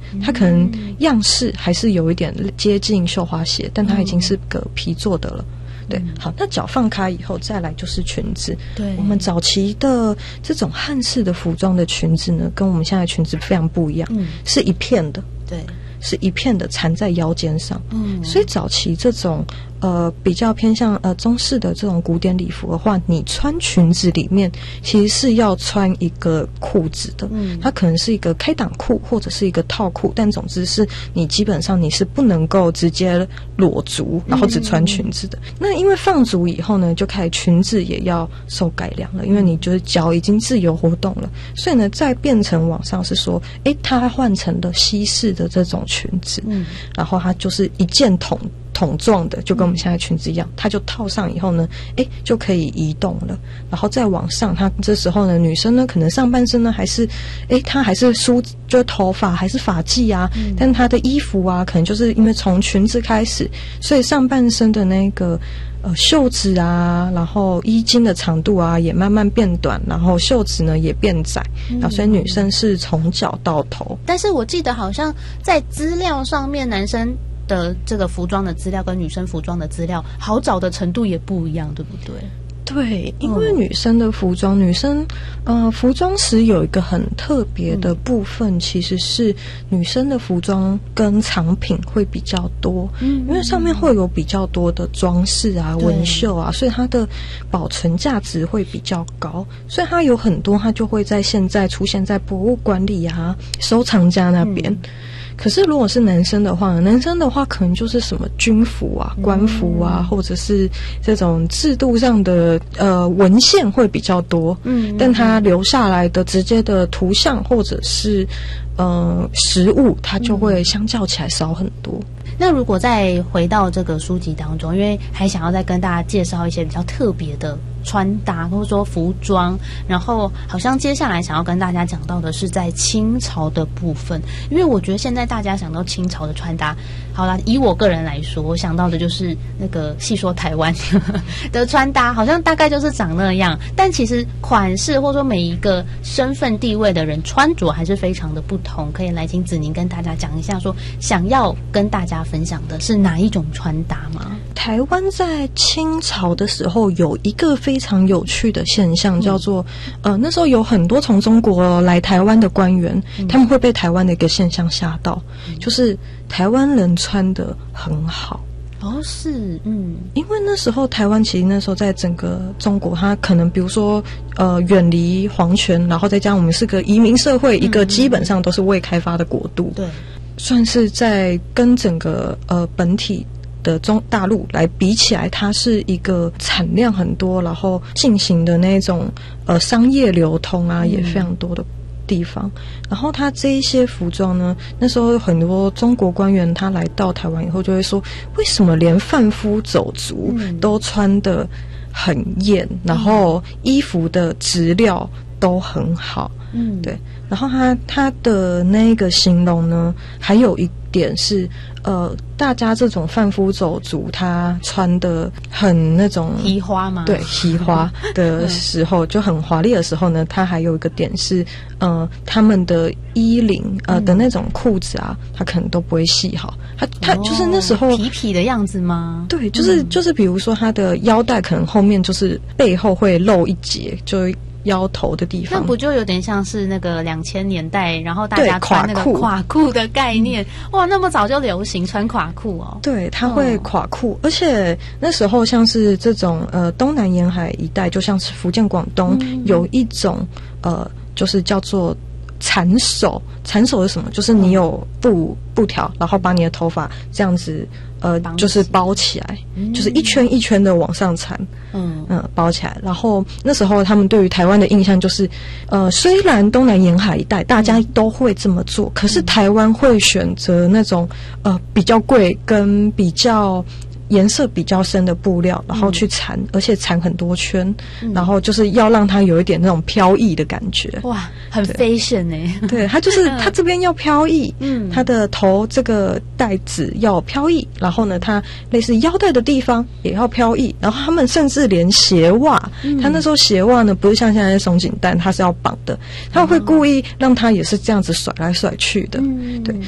它可能样式还是有一点接近绣花鞋，但它已经是个皮做的了。对，好，那脚放开以后，再来就是裙子。对，我们早期的这种汉式的服装的裙子呢，跟我们现在的裙子非常不一样，是一片的。对，是一片的缠在腰间上。所以早期这种比较偏向中式的这种古典礼服的话，你穿裙子里面其实是要穿一个裤子的，它可能是一个开裆裤或者是一个套裤，但总之是你基本上你是不能够直接裸足然后只穿裙子的。那因为放足以后呢，就开始裙子也要受改良了，因为你就是脚已经自由活动了，所以呢再变成往上是说它换成了西式的这种裙子，然后它就是一件筒状的，就跟我们现在裙子一样，它就套上以后呢，就可以移动了。然后再往上，它这时候呢，女生呢可能上半身呢还是，她还是梳，就头发还是发髻啊，但她的衣服啊，可能就是因为从裙子开始，所以上半身的那个袖子啊，然后衣襟的长度啊也慢慢变短，然后袖子呢也变窄，所以女生是从脚到头。 但是我记得好像在资料上面，男生的这个服装的资料跟女生服装的资料好找的程度也不一样，对不对？ 对，因为女生的服装，服装史有一个很特别的部分，其实是女生的服装跟藏品会比较多，因为上面会有比较多的装饰啊、纹绣啊，所以它的保存价值会比较高，所以它有很多，它就会在现在出现在博物馆里啊、收藏家那边。可是如果是男生的话可能就是什么军服啊、官服啊，或者是这种制度上的文献会比较多，但他留下来的直接的图像或者是实物，它就会相较起来少很多。 那如果再回到这个书籍当中，因为还想要再跟大家介绍一些比较特别的穿搭或者说服装，然后好像接下来想要跟大家讲到的是在清朝的部分，因为我觉得现在大家想到清朝的穿搭，好啦，以我个人来说，我想到的就是那个细说台湾的穿搭，好像大概就是长那样，但其实款式或者说每一个身份地位的人穿着还是非常的不同。可以来请子宁跟大家讲一下，说想要跟大家分享的是哪一种穿搭吗？ 台湾在清朝的时候有一个非常有趣的现象，叫做那时候有很多从中国来台湾的官员，他们会被台湾的一个现象吓到，就是台湾人穿得很好。 是， 因为那时候台湾其实那时候在整个中国，它可能比如说远离皇权，然后再加上我们是个移民社会，一个基本上都是未开发的国度，对，算是在跟整个本体的大陆来比起来，它是一个产量很多，然后进行的那种商业流通啊也非常多的地方。然后他这一些服装呢，那时候很多中国官员他来到台湾以后就会说，为什么连贩夫走卒都穿得很艳，然后衣服的质料都很好，对。然后他的那个形容呢，还有一点是大家这种贩夫走卒他穿的很那种奇花吗？ 对，奇花的时候就很华丽的时候呢，他还有一个点是他们的衣领的那种裤子啊，他可能都不会系好，他就是那时候痞痞的样子吗？ 对，就是比如说他的腰带可能后面就是背后会露一截，就腰头的地方， 那不就有点像是那个2000年代，然后大家穿那个垮裤的概念？哇，那么早就流行穿垮裤哦。 对，它会垮裤，而且那时候像是这种东南沿海一带，就像是福建、广东，有一种就是叫做缠手。缠手是什么？就是你有布条，然后把你的头发这样子就是包起来，就是一圈一圈的往上缠，包起来。然后那时候他们对于台湾的印象就是，虽然东南沿海一带大家都会这么做，可是台湾会选择那种比较贵跟比较颜色比较深的布料，然后去缠，而且缠很多圈，然后就是要让它有一点那种飘逸的感觉。 哇，很 fashion 欸。 对，它就是它这边要飘逸，它的头这个带子要飘逸，然后呢，它类似腰带的地方也要飘逸，然后他们甚至连鞋袜，他那时候鞋袜呢不是像现在的松紧带，它是要绑的，他会故意让它也是这样子甩来甩去的。对，